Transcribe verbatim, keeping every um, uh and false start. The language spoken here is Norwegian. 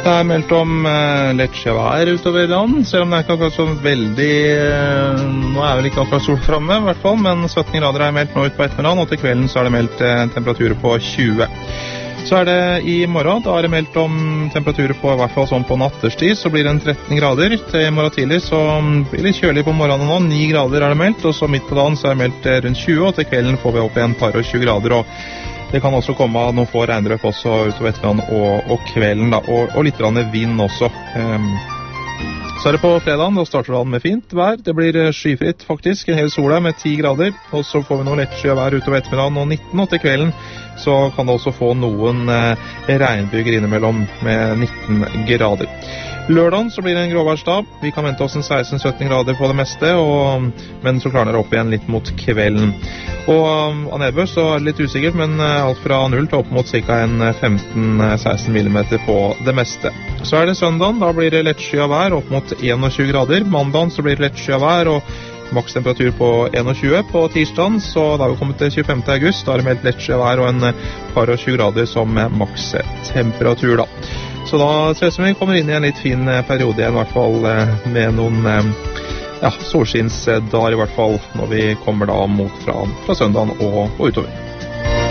Det er meldt om eh, lett sjøvær utover land, selv om det er ikke akkurat så veldig... Eh, nå er vel ikke akkurat sol fremme, i hvert fall, men sytten grader er meldt nå ut på ettermiddagen, og til kvelden så er det meldt eh, temperaturer på tjue. Så er det i morgen, da er det meldt om temperaturer på, i hvert fall sånn på natterstid, så blir det en tretten grader. Til i morgen tidlig så blir det litt kjølig på morgenen nå, ni grader er det meldt, og så midt på dagen så er det meldt eh, rundt tjue, og til kvelden får vi opp igjen par og tjue grader, og det kan også komme noen få regndrøp også utover ettermiddagen og, og kvelden, da, og, og litt vind også. Um, så er det på fredagen, da starter dagen med fint vær. Det blir skyfritt faktisk, en hel sola med ti grader, og så får vi noe lettsky vær utover ettermiddagen og nitten, og til kvelden så kan det også få noen eh, regnbyger innimellom med nitten grader. Lørdagen så blir det en gråværsdag. Vi kan vente oss en seksten til sytten grader på det meste, og, men så klarner det opp igjen litt mot kvelden. Og um, av nedbør så er det litt usikkert, men uh, alt fra null til opp mot ca. femten til seksten millimeter på det meste. Så er det søndagen, da blir det lettsky av vær opp mot tjueen grader. Mandagen så blir det lettsky av vær og makstemperatur på tjueen. På tirsdagen så da har vi kommet til tjuefemte august, da er det meldt lettsky av vær og en par og tjue grader som makstemperatur da. Så da ser det ut som vi kommer inn i en litt fin periode igjen, i hvert fall med noen ja, solskinnsdager i hvert fall, når vi kommer da mot fra, fra søndagen og, og utover.